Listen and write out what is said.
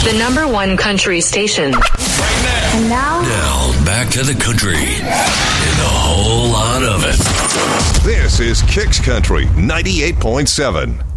The #1 country station. Right now. And now? Now, back to the country. And a whole lot of it. This is Kicks Country 98.7.